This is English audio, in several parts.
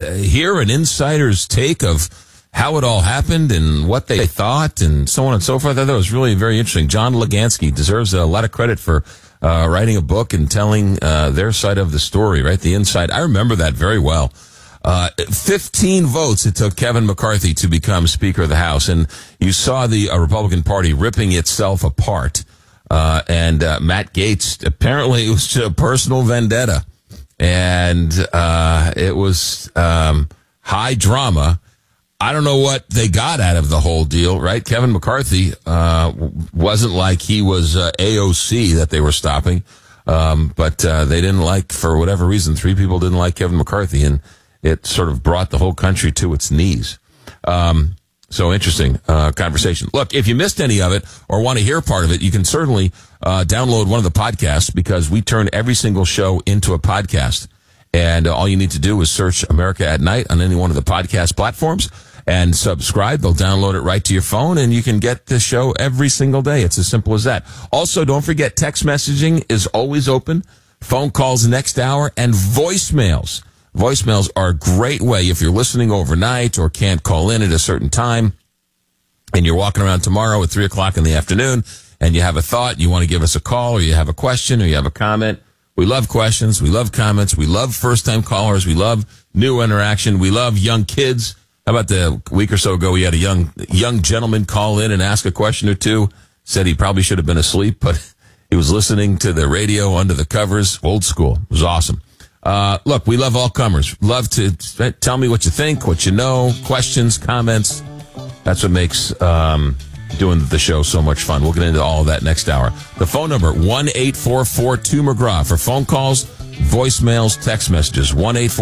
hear an insider's take of how it all happened and what they thought and so on and so forth. I thought it was really very interesting. John Legansky deserves a lot of credit for writing a book and telling their side of the story, right? The inside. I remember that very well. 15 votes it took Kevin McCarthy to become Speaker of the House, and you saw the Republican Party ripping itself apart. And Matt Gaetz, apparently it was just a personal vendetta, and it was high drama. I don't know what they got out of the whole deal, right? Kevin McCarthy wasn't like he was AOC that they were stopping, but they didn't like, for whatever reason, 3 people didn't like Kevin McCarthy, and it sort of brought the whole country to its knees. So interesting conversation. Look, if you missed any of it or want to hear part of it, you can certainly download one of the podcasts, because we turn every single show into a podcast. And all you need to do is search America at Night on any one of the podcast platforms and subscribe. They'll download it right to your phone, and you can get the show every single day. It's as simple as that. Also, don't forget, text messaging is always open. Phone calls next hour, and voicemails. Voicemails are a great way if you're listening overnight or can't call in at a certain time, and you're walking around tomorrow at 3 o'clock in the afternoon, and you have a thought, you want to give us a call, or you have a question, or you have a comment. We love questions. We love comments. We love first-time callers. We love new interaction. We love young kids. How about the week or so ago, we had a young gentleman call in and ask a question or two. Said he probably should have been asleep, but he was listening to the radio under the covers. Old school. It was awesome. Look, we love all comers. Love to tell me what you think, what you know, questions, comments. That's what makes doing the show so much fun. We'll get into all of that next hour. The phone number, 1-844-2-McGraw, for phone calls, voicemails, text messages,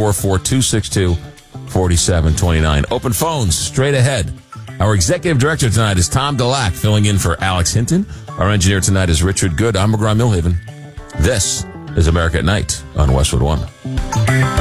1-844-262-4729. Open phones, straight ahead. Our executive director tonight is Tom Delac, filling in for Alex Hinton. Our engineer tonight is Richard Good. I'm McGraw-Milhaven. This is America at Night on Westwood One.